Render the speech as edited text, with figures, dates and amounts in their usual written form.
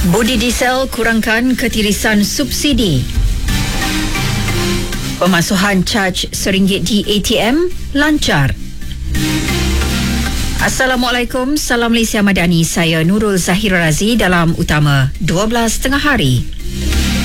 Budi diesel kurangkan ketirisan subsidi. Pemasuhan caj RM1 di ATM lancar. Assalamualaikum, salam Malaysia Madani. Saya Nurul Zahira Razi dalam Utama 12 tengah hari.